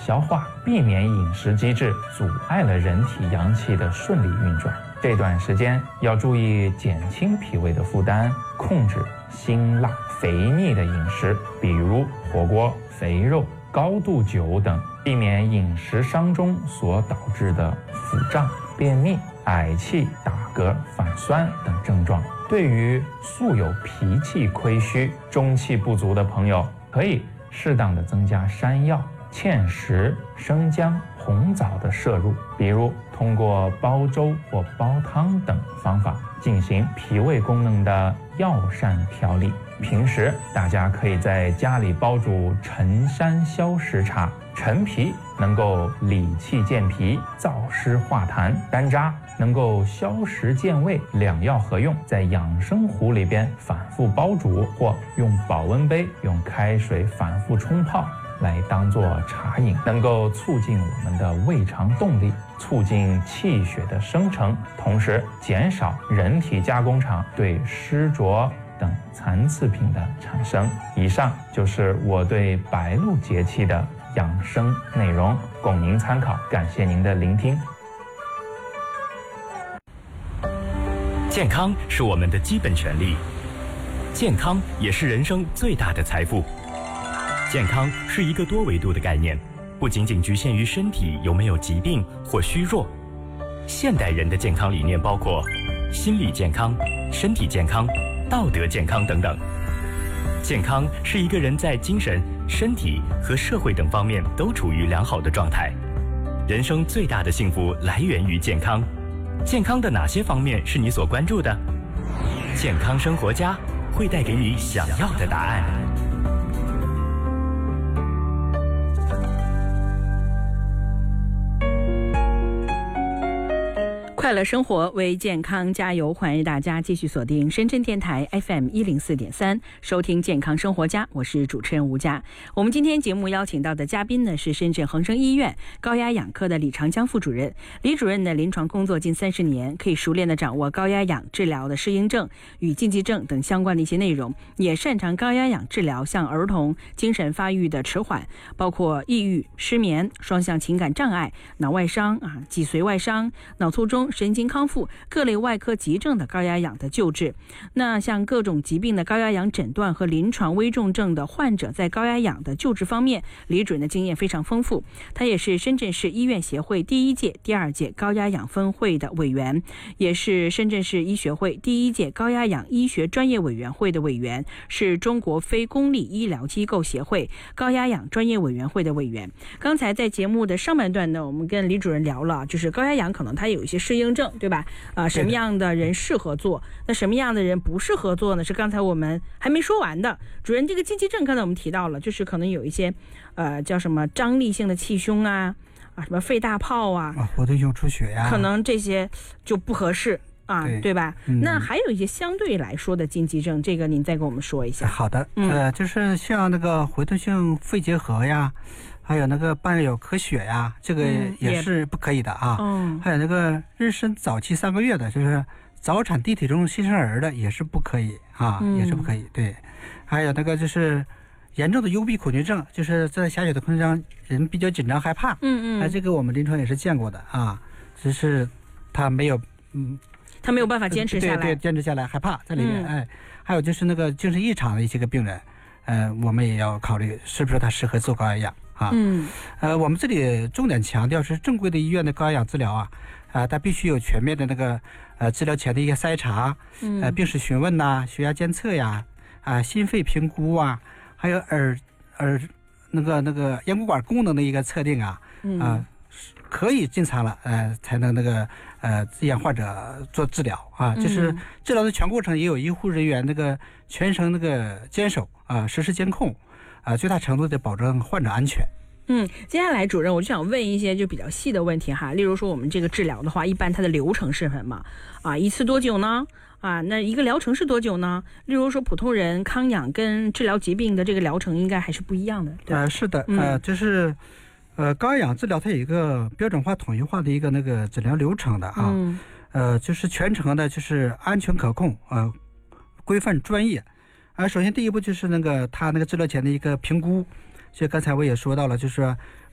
消化，避免饮食机制阻碍了人体阳气的顺利运转。这段时间要注意减轻脾胃的负担，控制辛辣肥腻的饮食，比如火锅、肥肉、高度酒等，避免饮食伤中所导致的腹胀、便秘、嗳气、打嗝、反酸等症状。对于素有脾气亏虚、中气不足的朋友，可以适当的增加山药、芡实、生姜、红枣的摄入，比如通过煲粥或煲汤等方法进行脾胃功能的药膳调理。平时大家可以在家里煲煮陈山消食茶，陈皮能够理气健脾、燥湿化痰，山楂能够消食健胃，两药合用，在养生壶里边反复煲煮，或用保温杯用开水反复冲泡来当做茶饮，能够促进我们的胃肠动力，促进气血的生成，同时减少人体加工厂对湿浊等残次品的产生。以上就是我对白露节气的养生内容，供您参考，感谢您的聆听。 健康是我们的基本权利，健康也是人生最大的财富。健康是一个多维度的概念，不仅仅局限于身体有没有疾病或虚弱。现代人的健康理念包括心理健康、身体健康、道德健康等等。健康是一个人在精神、身体和社会等方面都处于良好的状态。人生最大的幸福来源于健康。健康的哪些方面是你所关注的？健康生活家会带给你想要的答案。 快乐生活为健康加油，欢迎大家继续锁定深圳电台 FM 104.3，收听健康生活家，我是主持人吴佳。我们今天节目邀请到的嘉宾呢是深圳恒生医院高压氧科的李长江副主任。李主任的临床工作近30年，可以熟练的掌握高压氧治疗的适应症与禁忌症等相关的一些内容，也擅长高压氧治疗像儿童精神发育的迟缓，包括抑郁、失眠、双向情感障碍、脑外伤脊髓外伤、脑卒中、神经康复、各类外科急症的高压氧的救治。那像各种疾病的高压氧诊断和临床危重症的患者在高压氧的救治方面，李主任的经验非常丰富。他也是深圳市医院协会第1届、第2届高压氧分会的委员，也是深圳市医学会第1届高压氧医学专业委员会的委员，是中国非公立医疗机构协会高压氧专业委员会的委员。刚才在节目的上半段呢，我们跟李主任聊了，就是高压氧可能它有一些适应症，对吧？什么样的人适合做，那什么样的人不适合做呢？是刚才我们还没说完的。主任，这个禁忌症刚才我们提到了，就是可能有一些叫什么张力性的气胸什么肺大泡活动性出血呀， 可能这些就不合适对吧？那还有一些相对来说的禁忌症，这个您再跟我们说一下。 好的，就是像那个回动性肺结核呀，还有那个伴有咳血呀，这个也是不可以的还有那个妊娠早期3个月的，就是早产低体重新生儿的，也是不可以也是不可以。对，还有那个就是严重的幽闭恐惧症，就是在狭小的空间上人比较紧张害怕。这个我们临床也是见过的只是他没有他没有办法坚持下来， 对，坚持下来害怕在里面。还有就是那个精神异常的一些个病人，我们也要考虑是不是他适合做高压氧我们这里重点强调是正规的医院的高压氧治疗它必须有全面的那个治疗前的一些筛查，病史询问血压监测呀，心肺评估还有那个咽鼓管功能的一个测定可以进场了才能那个让患者做治疗就是治疗的全过程也有医护人员那个全程那个坚守实时监控最大程度的保证患者安全。 接下来主任我就想问一些就比较细的问题例如说我们这个治疗的话，一般它的流程是什么一次多久呢那一个疗程是多久呢？例如说普通人康养跟治疗疾病的这个疗程应该还是不一样的，对是的就是高压氧治疗它有一个标准化统一化的一个那个诊疗流程的就是全程的就是安全可控规范专业首先第一步就是那个他那个治疗前的一个评估，就刚才我也说到了，就是说